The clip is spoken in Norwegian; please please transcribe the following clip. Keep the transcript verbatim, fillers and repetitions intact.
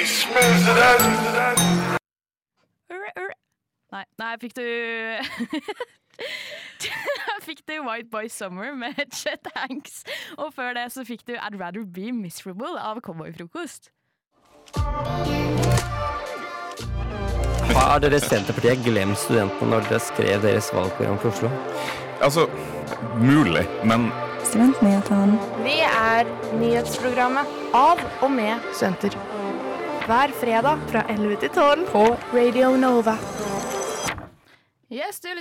Nei, nei, fikk du fikk du White Boy Summer med Chet Hanks, og før det så fikk du I'd Rather Be Miserable av Cowboyfrokost. Har dere Senterpartiet glemt studentene når dere skrev deres valgprogram for Oslo? Altså, mulig, men... Studentnyhetene. Vi er nyhetsprogrammet av og med studenter. Hver fredag fra elleve til tolv på Radio Nova. Yes, du